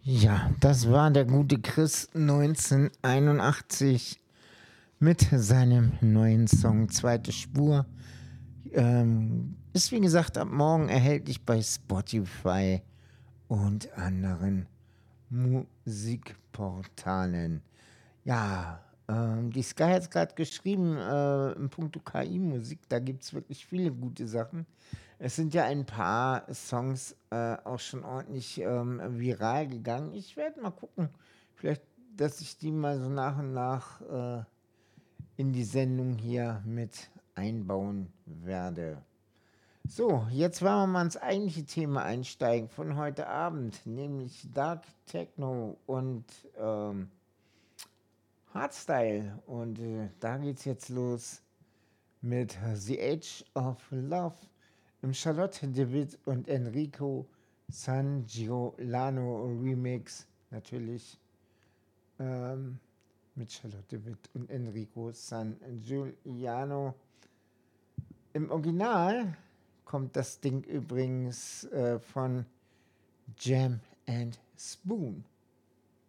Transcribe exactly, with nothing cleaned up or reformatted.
Ja, das war der gute Chris neunzehnhunderteinundachtzig mit seinem neuen Song Zweite Spur. Ähm, ist wie gesagt ab morgen erhältlich bei Spotify und anderen Musikportalen. Ja, ähm, die Sky hat es gerade geschrieben, äh, in puncto K I-Musik, da gibt es wirklich viele gute Sachen. Es sind ja ein paar Songs äh, auch schon ordentlich ähm, viral gegangen. Ich werde mal gucken, vielleicht, dass ich die mal so nach und nach äh, in die Sendung hier mit einbauen werde. So, jetzt wollen wir mal ins eigentliche Thema einsteigen von heute Abend, nämlich Dark Techno und ähm, Hardstyle. Und äh, da geht's jetzt los mit The Age of Love im Charlotte David und Enrico Sangiolano Remix. Natürlich ähm, mit Charlotte David und Enrico Sangiuliano. Im Original kommt das Ding übrigens äh, von Jam and Spoon.